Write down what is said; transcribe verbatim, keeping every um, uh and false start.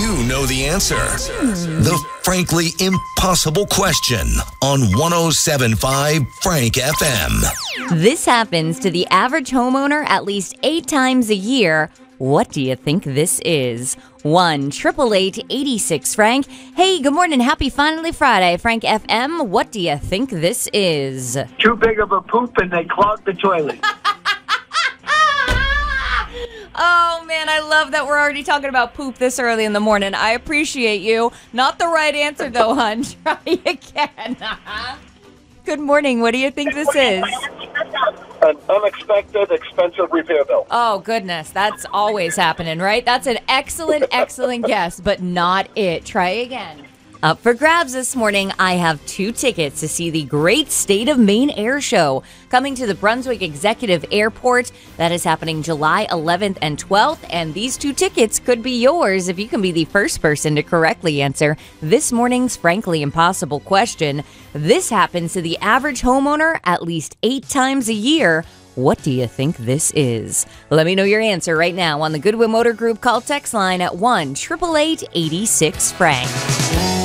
you know the answer? The frankly impossible question on one oh seven point five Frank F M. This happens to the average homeowner at least eight times a year. What do you think this is? one triple eight eighty-six Frank. Hey, good morning. Happy Finally Friday, Frank F M. What do you think this is? Too big of a poop and they clogged the toilet. Oh, man, I love that we're already talking about poop this early in the morning. I appreciate you. Not the right answer, though, hon. Try again. Good morning. What do you think this is? An unexpected expensive repair bill. Oh, goodness. That's always happening, right? That's an excellent, excellent guess, but not it. Try again. Up for grabs this morning, I have two tickets to see the Great State of Maine Air Show coming to the Brunswick Executive Airport. That is happening July eleventh and twelfth, and these two tickets could be yours if you can be the first person to correctly answer this morning's frankly impossible question. This happens to the average homeowner at least eight times a year. What do you think this is? Let me know your answer right now on the Goodwin Motor Group call text line at one eight eight eight, eight six Frank.